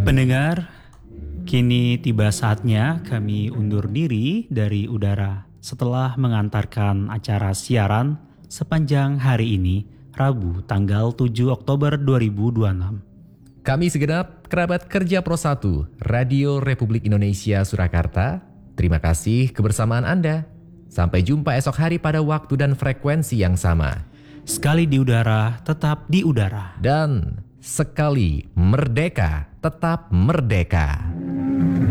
Pendengar, kini tiba saatnya kami undur diri dari udara setelah mengantarkan acara siaran sepanjang hari ini, Rabu tanggal 7 Oktober 2026. Kami segenap kerabat kerja Pro 1 Radio Republik Indonesia Surakarta, terima kasih kebersamaan Anda. Sampai jumpa esok hari pada waktu dan frekuensi yang sama. Sekali di udara, tetap di udara. Dan sekali merdeka, tetap merdeka.